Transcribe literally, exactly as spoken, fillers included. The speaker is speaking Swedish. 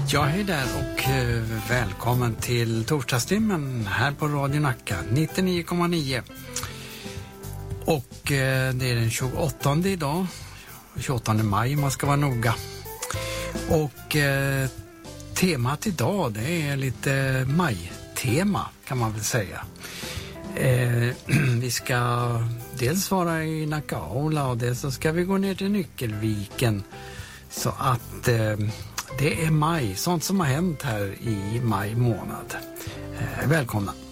Ja, hej där och eh, välkommen till torsdagstimmen här på Radio Nacka nittionio komma nio. Och eh, det är den tjugoåttonde idag, tjugoåttonde maj man ska vara noga. Och eh, temat idag det är lite maj-tema kan man väl säga. Eh, vi ska dels vara i Nackaola och dels så ska vi gå ner till Nyckelviken. Så att eh, det är maj, sånt som har hänt här i maj månad. Eh, välkomna!